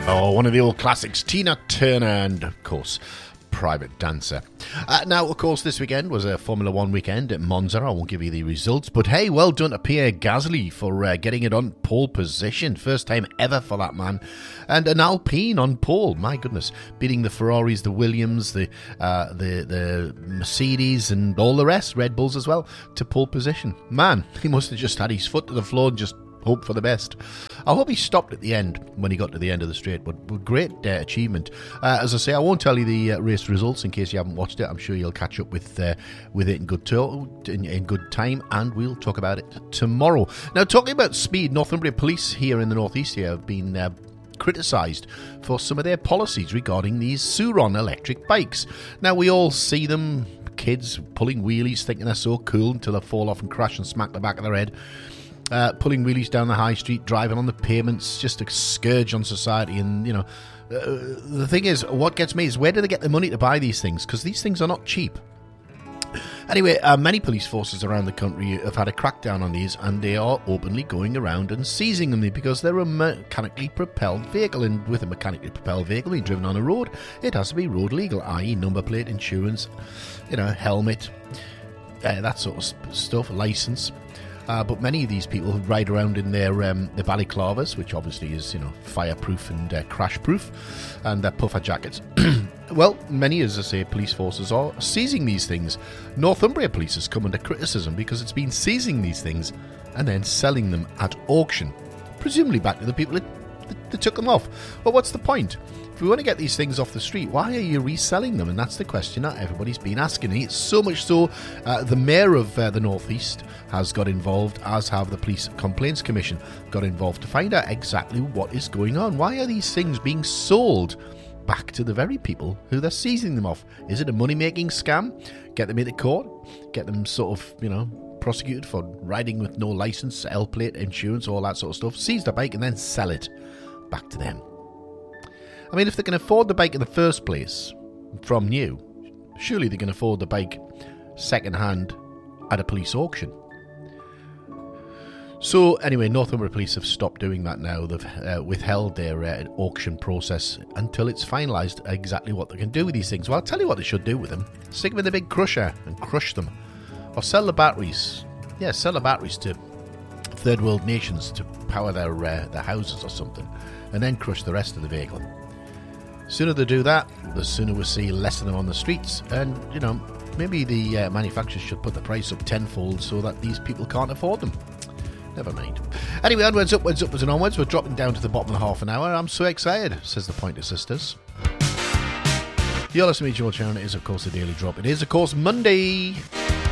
Oh, one of the old classics, Tina Turner, and of course, Private Dancer. Now, of course, this weekend was a Formula One weekend at Monza. I won't give you the results, but hey, well done to Pierre Gasly for getting it on pole position. First time ever for that man. And an Alpine on pole, my goodness, beating the Ferraris, the Williams, the Mercedes, and all the rest, Red Bulls as well, to pole position. Man, he must have just had his foot to the floor and just hope for the best. I hope he stopped at the end when he got to the end of the straight, but great achievement. As I say, I won't tell you the race results in case you haven't watched it. I'm sure you'll catch up with it in good time, and we'll talk about it tomorrow. Now, talking about speed, Northumbria Police here in the northeast here have been criticised for some of their policies regarding these Suron electric bikes. Now, we all see them, kids pulling wheelies thinking they're so cool until they fall off and crash and smack the back of their head. Pulling wheelies down the high street, driving on the pavements, just a scourge on society. And, you know, the thing is, what gets me is where do they get the money to buy these things? Because these things are not cheap. Anyway, many police forces around the country have had a crackdown on these, and they are openly going around and seizing them because they're a mechanically propelled vehicle. And with a mechanically propelled vehicle being driven on a road, it has to be road legal, i.e. number plate, insurance, helmet, that sort of stuff, license. But many of these people who ride around in their balaclavas, which obviously is, fireproof and crash-proof, and their puffer jackets. Well, many, as I say, police forces are seizing these things. Northumbria Police has come under criticism because it's been seizing these things and then selling them at auction, presumably back to the people that took them off. But what's the point? If we want to get these things off the street, why are you reselling them? And that's the question that everybody's been asking. And it's so much so, the mayor of the Northeast has got involved, as have the Police Complaints Commission got involved to find out exactly what is going on. Why are these things being sold back to the very people who they're seizing them off? Is it a money-making scam? Get them into court? Get them sort of, prosecuted for riding with no license, L-plate, insurance, all that sort of stuff? Seize the bike and then sell it back to them. I mean, if they can afford the bike in the first place from new, surely they can afford the bike second-hand at a police auction. So anyway, Northumbria Police have stopped doing that now. They've withheld their auction process until it's finalised exactly what they can do with these things. Well, I'll tell you what they should do with them. Stick them in the big crusher and crush them. Or sell the batteries. Yeah, sell the batteries to third world nations to power their houses or something. And then crush the rest of the vehicle. The sooner they do that, the sooner we see less of them on the streets. And, maybe the manufacturers should put the price up tenfold so that these people can't afford them. Never mind. Anyway, onwards, upwards, and onwards. We're dropping down to the bottom of half an hour. I'm so excited, says the Pointer Sisters. You're listening to me, George Sharon. It is, of course, the Daily Drop. It is, of course, Monday.